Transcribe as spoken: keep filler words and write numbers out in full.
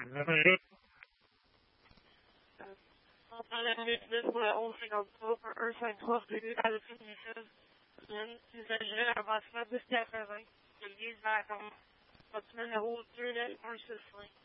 On prend la minute pour le onze cinquante-trois pour un cinquante-trois début à la finition. Il s'agirait d'un avancement de dix quatre-vingts. Le guide vers la semaine numéro deux neuf un six cinq.